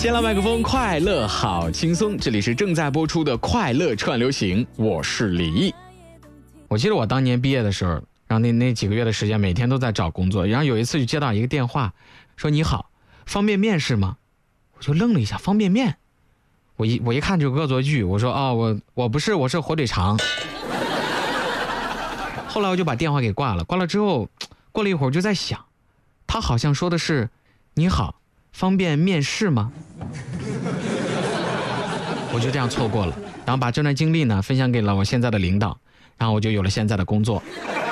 先来麦克风，快乐好轻松，这里是正在播出的快乐串流行，我是李毅。我记得我当年毕业的时候，然后那几个月的时间每天都在找工作，然后有一次就接到一个电话，说你好，方便面是吗？我就愣了一下，方便面，我一看就恶作剧，我说我不是，我是火腿肠。后来我就把电话给挂了，挂了之后过了一会儿就在想，他好像说的是你好，方便面试吗？我就这样错过了，然后把这段经历呢分享给了我现在的领导，然后我就有了现在的工作。